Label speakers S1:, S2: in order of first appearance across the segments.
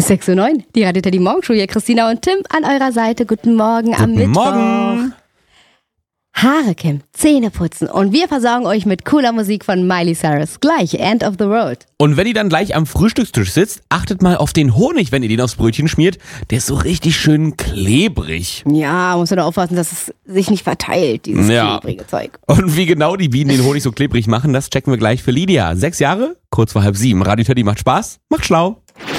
S1: Bis 6:09 Uhr, die Radio Teddy Morgenshow. Hier Christina und Tim an eurer Seite. Guten Morgen am Mittwoch.
S2: Guten Morgen.
S1: Haare kämmen, Zähne putzen und wir versorgen euch mit cooler Musik von Miley Cyrus. Gleich End of the Road.
S2: Und wenn ihr dann gleich am Frühstückstisch sitzt, achtet mal auf den Honig, wenn ihr den aufs Brötchen schmiert. Der ist so richtig schön klebrig.
S1: Ja, muss man doch aufpassen, dass es sich nicht verteilt, dieses klebrige Zeug.
S2: Und wie genau die Bienen den Honig so klebrig machen, das checken wir gleich für Lydia. 6 Jahre, kurz vor 6:30. Radio Teddy macht Spaß, macht schlau.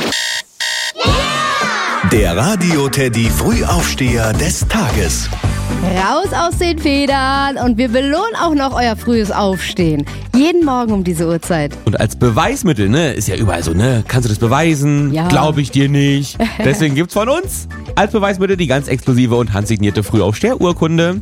S3: Der Radio Teddy Frühaufsteher des Tages.
S1: Raus aus den Federn und wir belohnen auch noch euer frühes Aufstehen. Jeden Morgen um diese Uhrzeit.
S2: Und als Beweismittel, ist ja überall so, kannst du das beweisen?
S1: Ja.
S2: Glaube ich dir nicht. Deswegen gibt's von uns als Beweismittel die ganz exklusive und handsignierte Frühaufsteher-Urkunde.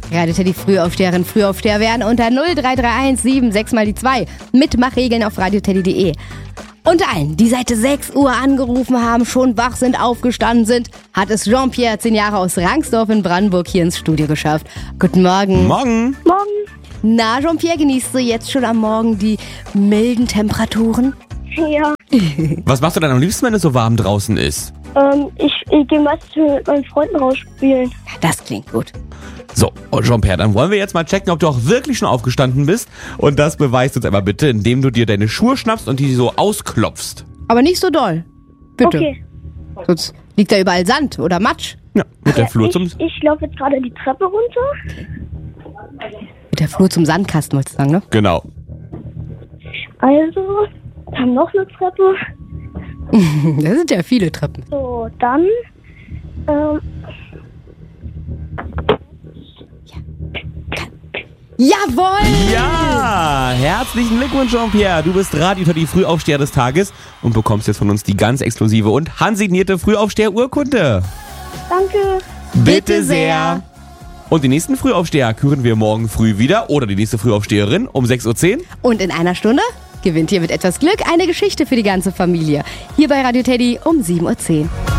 S2: Morgen.
S4: Morgen.
S1: Na, Jean-Pierre, genießt du jetzt schon am Morgen die milden Temperaturen?
S4: Ja.
S2: Was machst du dann am liebsten, wenn es so warm draußen ist?
S4: Ich gehe meistens mit meinen Freunden rausspielen.
S1: Das klingt gut.
S2: So, Jean-Pierre, dann wollen wir jetzt mal checken, ob du auch wirklich schon aufgestanden bist. Und das beweist uns einmal bitte, indem du dir deine Schuhe schnappst und die so ausklopfst.
S1: Aber nicht so doll. Bitte.
S4: Okay.
S1: Sonst liegt da überall Sand oder Matsch.
S2: Ja, mit der Flur zum...
S4: Ich laufe jetzt gerade die Treppe runter.
S1: Mit der Flur zum Sandkasten, wolltest du sagen, ne?
S2: Genau.
S4: Also, dann noch eine Treppe.
S1: Das sind ja viele Treppen.
S4: So, dann...
S1: Jawohl!
S2: Ja, herzlichen Glückwunsch, Jean-Pierre. Du bist Radio Teddy Frühaufsteher des Tages und bekommst jetzt von uns die ganz exklusive und handsignierte Frühaufsteher-Urkunde.
S4: danke.
S1: Bitte sehr.
S2: Und die nächsten Frühaufsteher küren wir morgen früh wieder oder die nächste Frühaufsteherin um 6:10 Uhr.
S1: Und in einer Stunde gewinnt ihr mit etwas Glück eine Geschichte für die ganze Familie. Hier bei Radio Teddy um 7:10 Uhr.